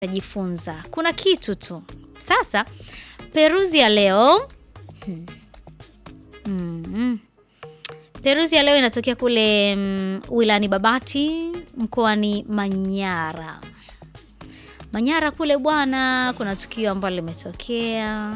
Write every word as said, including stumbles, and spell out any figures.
Jifunza. Kuna kitu tu. Sasa peruzi ya leo hmm. Mm-hmm. Peruzi ya leo inatokea kule mm, wilani Babati, mkoani Manyara. Manyara kule bwana, kuna tukio ambalo limetokea.